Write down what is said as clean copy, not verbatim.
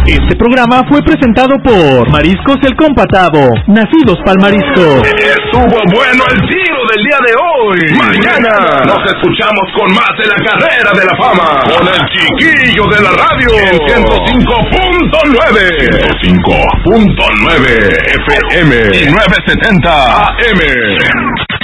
Este programa fue presentado por Mariscos El Compatado, nacidos pa'l marisco. Estuvo bueno el tiro del día de hoy. Mañana nos escuchamos con más de la carrera de la fama, con el chiquillo de la radio, en 105.9 FM y 970 AM.